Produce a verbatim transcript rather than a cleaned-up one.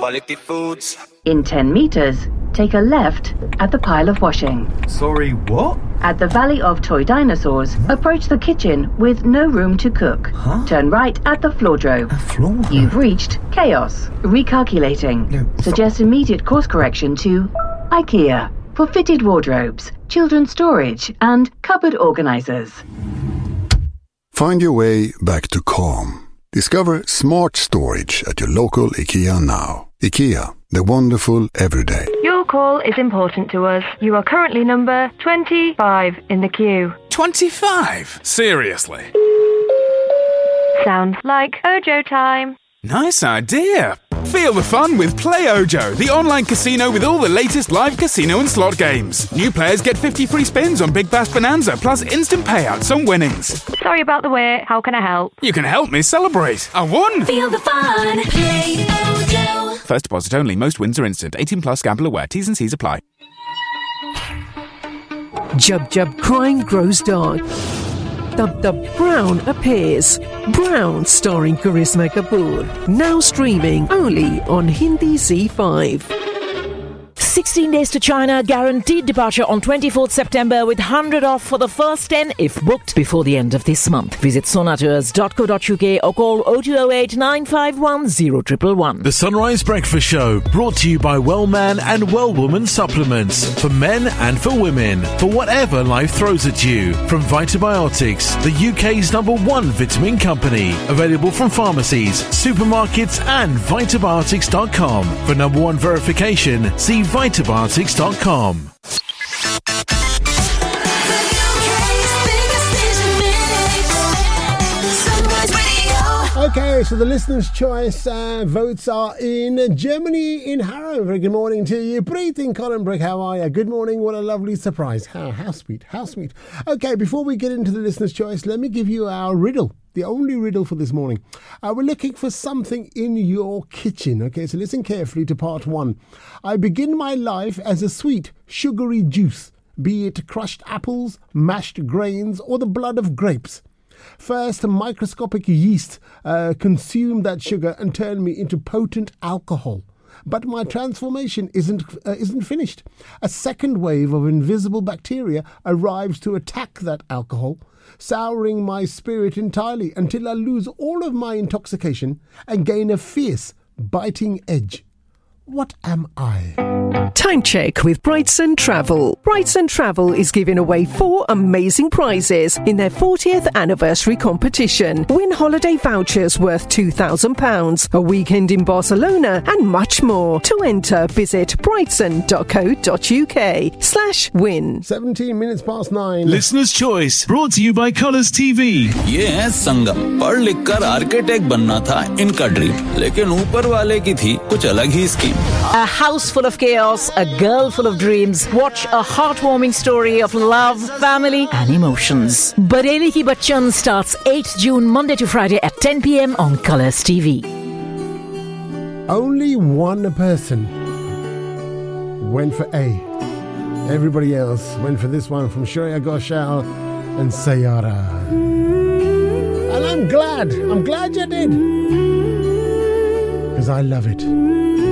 quality foods. In ten meters, take a left at the pile of washing. Sorry, what? At the Valley of Toy Dinosaurs, approach the kitchen with no room to cook. Huh? Turn right at the floordrome. A floor? You've reached chaos. Recalculating. No, so- Suggest immediate course correction to IKEA for fitted wardrobes, children's storage, and cupboard organizers. Find your way back to calm. Discover smart storage at your local IKEA now. IKEA, the wonderful everyday. Your call is important to us. You are currently number twenty-five in the queue. twenty-five? Seriously? Sounds like Ojo time. Nice idea. Feel the fun with Play Ojo, the online casino with all the latest live casino and slot games. New players get fifty free spins on Big Bash Bonanza, plus instant payouts on winnings. Sorry about the wait. How can I help? You can help me celebrate. I won! Feel the fun. Play Ojo. First deposit only. Most wins are instant. eighteen plus. Gamble aware. T's and C's apply. Jub Jub crime grows dark. Dub Dub Brown appears. Brown starring Karisma Kapoor. Now streaming only on Hindi Z five. sixteen days to China, guaranteed departure on twenty-fourth September with one hundred off for the first ten if booked before the end of this month. Visit sonatours dot co dot uk or call oh two oh eight, nine five one, oh one one one. The Sunrise Breakfast Show, brought to you by Wellman and Wellwoman Supplements, for men and for women, for whatever life throws at you. From Vitabiotics, the U K's number one vitamin company. Available from pharmacies, supermarkets and vitabiotics dot com. For number one verification, see vitabiotics dot com. Okay, so the listener's choice uh, votes are in. Germany in Harrow. Very good morning to you. Preet in Collinbrick, how are you? Good morning. What a lovely surprise. How, how sweet, how sweet. Okay, before we get into the listener's choice, let me give you our riddle. The only riddle for this morning. Uh, we're looking for something in your kitchen. Okay, so listen carefully to part one. I begin my life as a sweet, sugary juice, be it crushed apples, mashed grains, or the blood of grapes. First, microscopic yeast uh, consume that sugar and turn me into potent alcohol. But my transformation isn't uh, isn't finished. A second wave of invisible bacteria arrives to attack that alcohol, souring my spirit entirely until I lose all of my intoxication and gain a fierce, biting edge. What am I? Time check with Brightson Travel. Brightson Travel is giving away four amazing prizes in their fortieth anniversary competition. Win holiday vouchers worth two thousand pounds, a weekend in Barcelona, and much more. To enter, visit brightson dot co dot uk slash win. seventeen minutes past nine. Listener's Choice, brought to you by Colours T V. ये है संगम. पढ़ लिख कर architect बनना था इनका dream, लेकिन ऊपर वाले की थी कुछ अलग ही scheme. A house full of chaos, a girl full of dreams. Watch a heartwarming story of love, family and emotions. Bareli Ki Bachchan starts eighth June, Monday to Friday at ten p.m. on Colours T V. Only one person went for A. Everybody else went for this one from Shreya Ghoshal and Sayara. And I'm glad, I'm glad you did. Because I love it.